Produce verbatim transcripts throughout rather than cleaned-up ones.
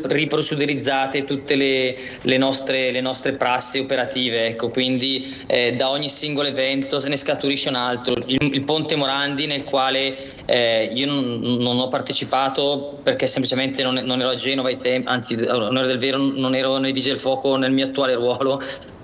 riprocedurizzate tutte le, le, nostre, le nostre prassi operative, ecco, quindi eh, da ogni singolo evento se ne scaturisce un altro. Il, il Ponte Morandi, nel quale eh, io non, non ho partecipato perché semplicemente non, non ero a Genova ai tempi, anzi, non ero del vero, non ero nei Vigili del Fuoco nel mio attuale ruolo,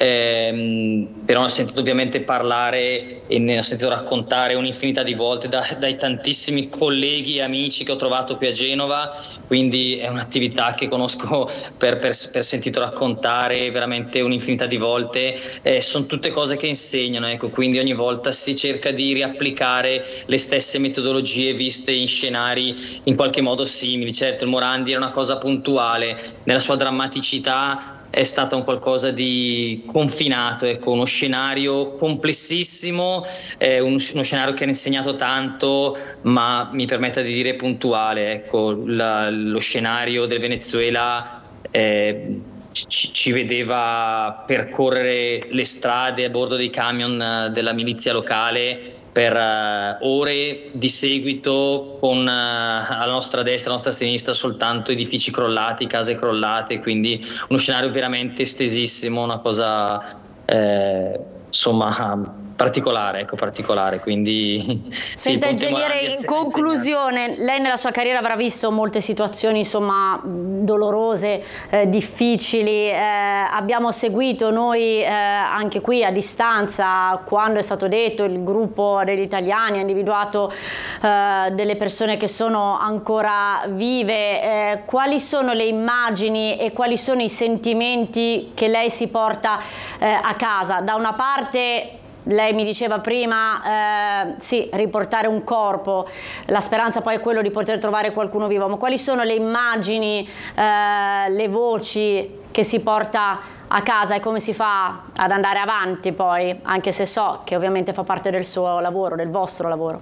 ehm, però ho sentito ovviamente parlare e ne ho sentito raccontare un'infinità di volte da, dai tantissimi colleghi e amici che ho trovato qui a Genova, quindi è un'attività che conosco per, per, per sentito raccontare veramente un'infinità di volte. Eh, sono tutte cose che insegnano, ecco, quindi ogni volta si cerca di riapplicare le stesse metodologie viste in scenari in qualche modo simili. Certo, il Morandi era una cosa puntuale, nella sua drammaticità è stata un qualcosa di confinato, ecco, uno scenario complessissimo, eh, uno, uno scenario che ha insegnato tanto, ma mi permetta di dire puntuale, ecco, la, lo scenario del Venezuela eh, ci, ci vedeva percorrere le strade a bordo dei camion della milizia locale per uh, ore di seguito, con uh, alla nostra destra, alla nostra sinistra soltanto edifici crollati, case crollate, quindi uno scenario veramente estesissimo, una cosa eh, insomma particolare, ecco, particolare, quindi Senta, sì, ingegnere, in conclusione, lei nella sua carriera avrà visto molte situazioni insomma dolorose, eh, difficili, eh, abbiamo seguito noi eh, anche qui a distanza quando è stato detto il gruppo degli italiani ha individuato eh, delle persone che sono ancora vive, eh, quali sono le immagini e quali sono i sentimenti che lei si porta eh, a casa? Da una parte lei mi diceva prima, eh, sì, riportare un corpo, la speranza poi è quello di poter trovare qualcuno vivo, ma quali sono le immagini, eh, le voci che si porta a casa e come si fa ad andare avanti poi, anche se so che ovviamente fa parte del suo lavoro, del vostro lavoro?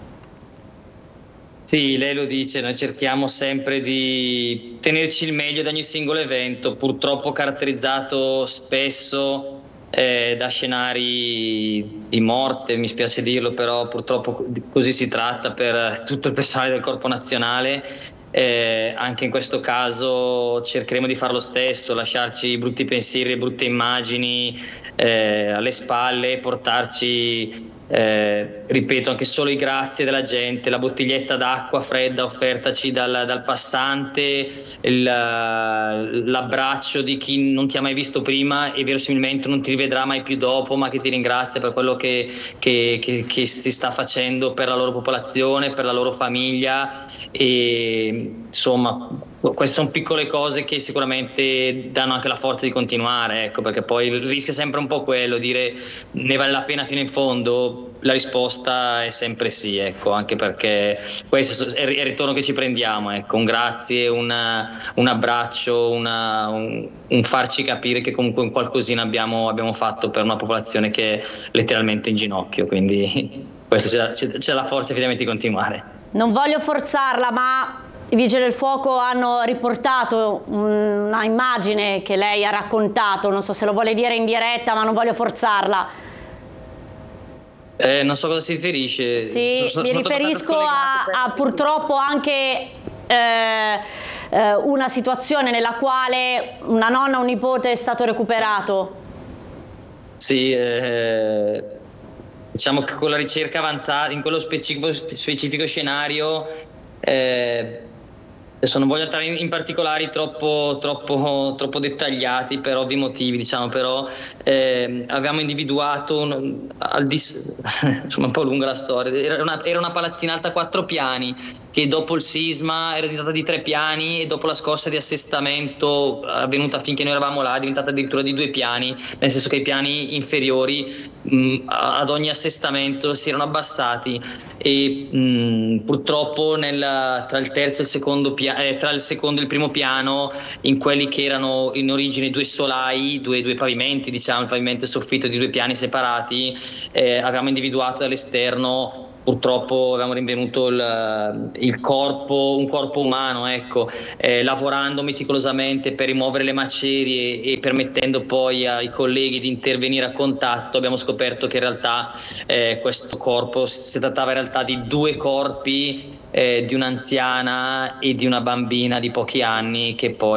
Sì, lei lo dice, noi cerchiamo sempre di tenerci il meglio da ogni singolo evento, purtroppo caratterizzato spesso Eh, da scenari di morte, mi spiace dirlo, però purtroppo così si tratta per tutto il personale del Corpo Nazionale. Eh, anche in questo caso cercheremo di fare lo stesso, lasciarci brutti pensieri e brutte immagini eh, alle spalle, portarci Eh, ripeto, anche solo i grazie della gente, la bottiglietta d'acqua fredda offertaci dal, dal passante, il, l'abbraccio di chi non ti ha mai visto prima e verosimilmente non ti rivedrà mai più dopo, ma che ti ringrazia per quello che, che, che, che si sta facendo per la loro popolazione, per la loro famiglia. E insomma, queste sono piccole cose che sicuramente danno anche la forza di continuare, ecco, perché poi il rischio è sempre un po' quello, dire ne vale la pena fino in fondo. La risposta è sempre sì, ecco, anche perché questo è il ritorno che ci prendiamo, ecco, un grazie, una, un abbraccio, una, un, un farci capire che comunque un qualcosina abbiamo, abbiamo fatto per una popolazione che è letteralmente in ginocchio, quindi questo c'è, c'è, c'è la forza effettivamente di continuare. Non voglio forzarla, ma i Vigili del Fuoco hanno riportato una immagine che lei ha raccontato, non so se lo vuole dire in diretta, ma non voglio forzarla. Eh, non so cosa si riferisce. Sì, sono, sono, mi sono riferisco a, a purtroppo anche eh, eh, una situazione nella quale una nonna o un nipote è stato recuperato. Sì, eh, diciamo che con la ricerca avanzata, in quello specifico, specifico scenario, eh, adesso non voglio entrare in, in particolari troppo, troppo, troppo dettagliati per ovvi motivi, diciamo, però eh, avevamo individuato, un, al dis, insomma un po' lunga la storia, era una, era una palazzina alta quattro piani che dopo il sisma era diventata di tre piani e dopo la scorsa di assestamento avvenuta finché noi eravamo là è diventata addirittura di due piani, nel senso che i piani inferiori mh, ad ogni assestamento si erano abbassati e mh, purtroppo nel, tra il terzo e il secondo piano, eh, tra il secondo e il primo piano, in quelli che erano in origine due solai, due, due pavimenti, diciamo, il pavimento e il soffitto di due piani separati, eh, avevamo individuato dall'esterno. Purtroppo avevamo rinvenuto il, il corpo, un corpo umano, ecco, eh, lavorando meticolosamente per rimuovere le macerie e permettendo poi ai colleghi di intervenire a contatto, abbiamo scoperto che in realtà eh, questo corpo, si trattava in realtà di due corpi, eh, di un'anziana e di una bambina di pochi anni che poi